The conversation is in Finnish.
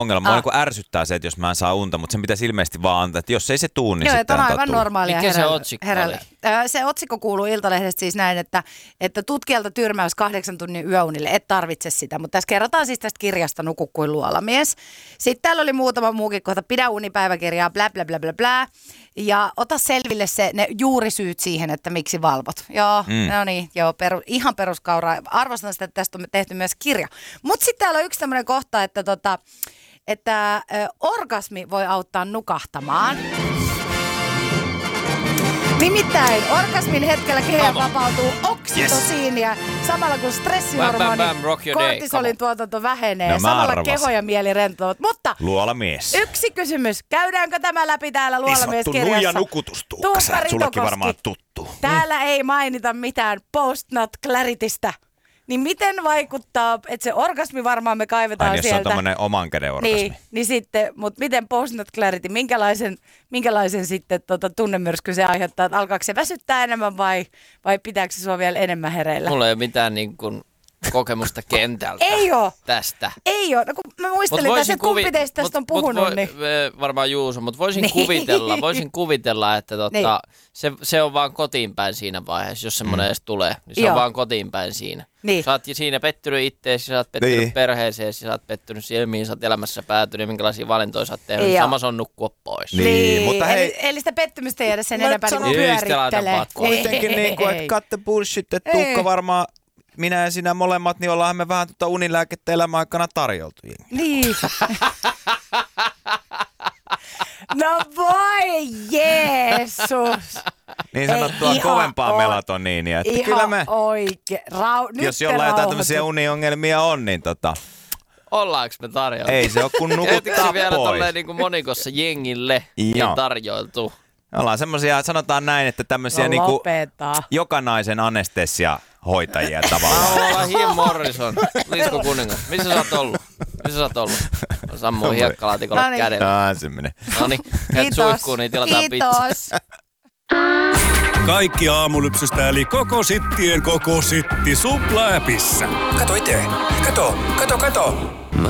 ongelma. Mua niin ärsyttää se, että jos mä en saa unta, mutta sen pitäisi ilmeisesti vaan antaa, että jos ei se tuu, niin joo, sitten on aivan tuu. normaalia. Mikä se otsikko oli? Se otsikko kuuluu Iltalehdestä siis näin, että tutkijalta tyrmäys 8 tunnin yöunille, et tarvitse sitä. Mutta tässä kerrotaan siis tästä kirjasta Nuku kuin luolamies. Sitten täällä oli muutama muukin kohta, pidä unipäiväkirjaa, blä blä blä blä blä. Ja ota selville ne juurisyyt siihen, että miksi valvot. Joo, no niin, joo, ihan peruskauraa. Arvostan sitä, että tästä on tehty myös kirja. Mutta sitten täällä on yksi tämmöinen kohta, että orgasmi voi auttaa nukahtamaan. Nimittäin orgasmin hetkellä keho vapautuu oksitosiinia ja samalla kun stressihormoni kortisolin tuotanto vähenee. Samalla keho ja mieli rentoutuvat. Mutta luolamies. Yksi kysymys. Käydäänkö tämä läpi täällä luolamieskirjassa? Niin sanottu nuija nukutustuukka. Sullekin varmaan tuttu. Täällä ei mainita mitään post-nut claritystä. Niin miten vaikuttaa, että se orgasmi varmaan me kaivetaan sieltä. Jos on tommonen oman käden orgasmi. Niin sitten, mutta miten post-nut clarity, minkälaisen sitten tunnemyrsky se aiheuttaa, että alkaako se väsyttää enemmän vai pitääkö se sua vielä enemmän hereillä? Mulla ei ole mitään niin kuin kokemusta kentältä tästä. Ei ole. No, kun mä muistelin tässä, että kumpi teistä tästä on puhunut. Niin. Varmaan Juuso, mutta voisin kuvitella, että se on vaan kotiin päin siinä vaiheessa, jos semmoinen edes tulee. Niin se on vaan kotiin päin siinä. Niin. Sä oot siinä pettynyt itteesi, sä oot pettynyt perheeseen, sä oot pettynyt siihen, mihin sä oot elämässä päätynyt ja minkälaisia valintoja sä oot tehnyt. Sama se on nukkua pois. Niin. Mutta hei, eli sitä pettymystä ei jäädä sen enempää niin pyörittelee. Kuitenkin niin kuin, että cut the bullshit, että Tuukka varmaan minä ja sinä molemmat, niin ollaan me vähän unilääkettä elämän aikana tarjoltu. Niin. No voi Jeesus. Niin sanottua kovempaa melatoniinia. Että ihan kyllä me, oikein. jos jollain jotain tämmöisiä uniongelmia on, niin ollaanko me tarjoltu? Ei se ole kun nukuttaa vielä pois. tolleen niin kuin monikossa jengille tarjoiltu. Ollaan semmoisia, sanotaan näin, että tämmöisiä niinku jokanaisen anestesiahoitajia tavallaan. Ollaan Jim Morrison, Lisko kuningas. Missä sä oot ollut? Sammuu hiekkalaatikolla kädellä. Semmoinen. Noniin, käyt suihkuun, niin tilataan pizza. Kaikki aamulypsystä eli koko sittien koko sitti Supla-appissa. Kato itse. Kato.